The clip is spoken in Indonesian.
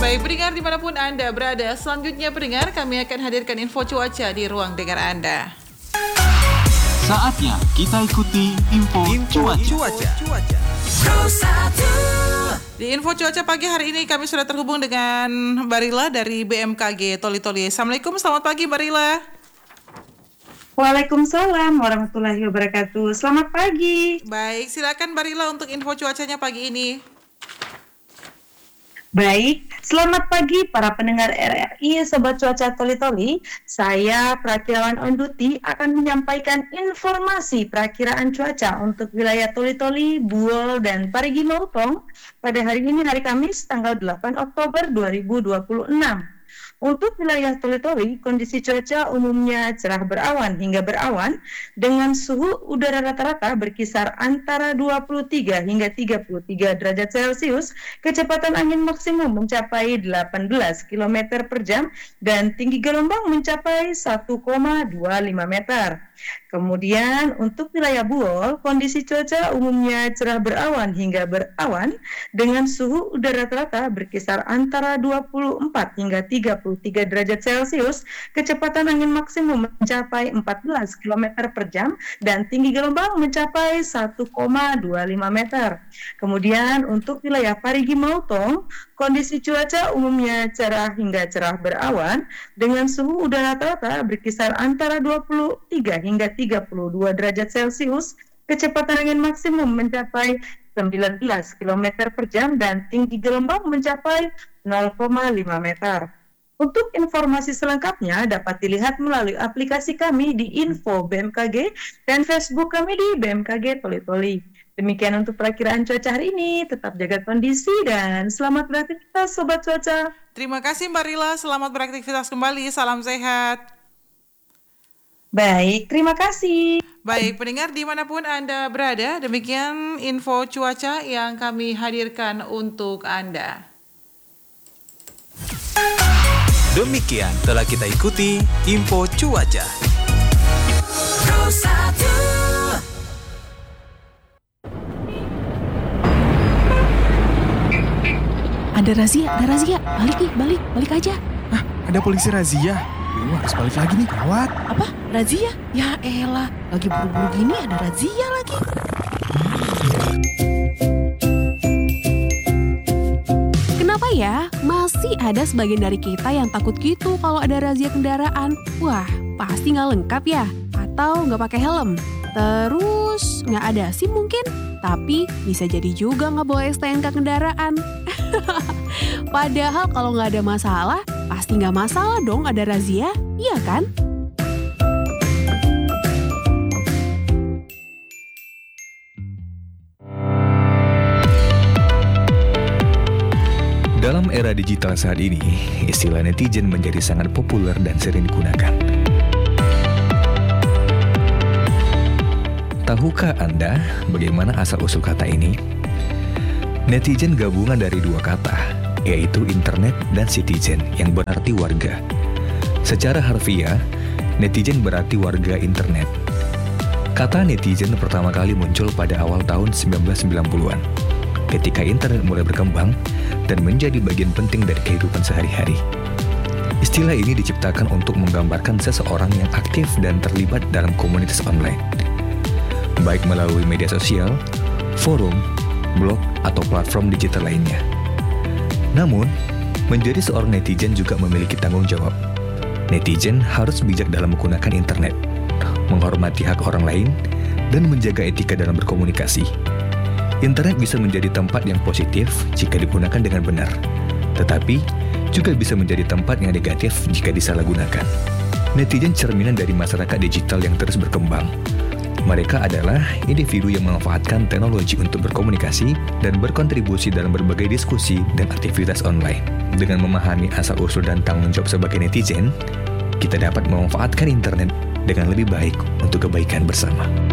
Baik, pendengar dimanapun Anda berada, selanjutnya pendengar kami akan hadirkan info cuaca di ruang dengar Anda. Saatnya kita ikuti info cuaca. Di info cuaca pagi hari ini kami sudah terhubung dengan Barila dari BMKG Toli-Toli. Assalamualaikum, selamat pagi Barila. Waalaikumsalam warahmatullahi wabarakatuh. Selamat pagi. Baik, silakan Barila untuk info cuacanya pagi ini. Baik, selamat pagi para pendengar RRI Sobat Cuaca Toli-Toli. Saya Prakirawan on duty akan menyampaikan informasi perakiraan cuaca untuk wilayah Toli-Toli, Buol, dan Parigi Motong pada hari ini, hari Kamis, tanggal 8 Oktober 2026. Untuk wilayah Toli-Toli, kondisi cuaca umumnya cerah berawan hingga berawan dengan suhu udara rata-rata berkisar antara 23 hingga 33 derajat Celcius, kecepatan angin maksimum mencapai 18 km per jam dan tinggi gelombang mencapai 1,25 meter. Kemudian untuk wilayah Buol, kondisi cuaca umumnya cerah berawan hingga berawan dengan suhu udara rata-rata berkisar antara 24 hingga 33 derajat Celcius, kecepatan angin maksimum mencapai 14 km per jam dan tinggi gelombang mencapai 1,25 meter. Kemudian untuk wilayah Parigi Motong, kondisi cuaca umumnya cerah hingga cerah berawan dengan suhu udara rata-rata berkisar antara 23 hingga 32 derajat Celcius, kecepatan angin maksimum mencapai 19 km per jam dan tinggi gelombang mencapai 0,5 meter. Untuk informasi selengkapnya dapat dilihat melalui aplikasi kami di Info BMKG dan Facebook kami di BMKG Toli-Toli. Demikian untuk perakiraan cuaca hari ini. Tetap jaga kondisi dan selamat beraktivitas Sobat Cuaca. Terima kasih Mbak Rila, selamat beraktivitas kembali, salam sehat. Baik, terima kasih. Baik, pendengar dimanapun Anda berada, demikian info cuaca yang kami hadirkan untuk Anda. Demikian telah kita ikuti info cuaca. Ada razia. Balik aja. Ah, ada polisi razia. Harus balik lagi nih, gawat. Apa? Razia? Ya elah, lagi buru-buru gini ada razia lagi. Kenapa ya? Masih ada sebagian dari kita yang takut gitu kalau ada razia kendaraan. Wah, pasti nggak lengkap ya? Atau nggak pakai helm? Terus nggak ada SIM mungkin? Tapi bisa jadi juga nggak bawa STNK kendaraan. Padahal kalau nggak ada masalah, pasti nggak masalah dong ada razia, iya kan? Dalam era digital saat ini, istilah netizen menjadi sangat populer dan sering digunakan. Tahukah Anda bagaimana asal-usul kata ini? Netizen gabungan dari dua kata, yaitu internet dan citizen yang berarti warga. Secara harfiah, netizen berarti warga internet. Kata netizen pertama kali muncul pada awal tahun 1990-an, ketika internet mulai berkembang dan menjadi bagian penting dari kehidupan sehari-hari. Istilah ini diciptakan untuk menggambarkan seseorang yang aktif dan terlibat dalam komunitas online, baik melalui media sosial, forum, blog, atau platform digital lainnya. Namun, menjadi seorang netizen juga memiliki tanggung jawab. Netizen harus bijak dalam menggunakan internet, menghormati hak orang lain, dan menjaga etika dalam berkomunikasi. Internet bisa menjadi tempat yang positif jika digunakan dengan benar, tetapi juga bisa menjadi tempat yang negatif jika disalahgunakan. Netizen cerminan dari masyarakat digital yang terus berkembang. Mereka adalah individu yang memanfaatkan teknologi untuk berkomunikasi dan berkontribusi dalam berbagai diskusi dan aktivitas online. Dengan memahami asal-usul dan tanggung jawab sebagai netizen, kita dapat memanfaatkan internet dengan lebih baik untuk kebaikan bersama.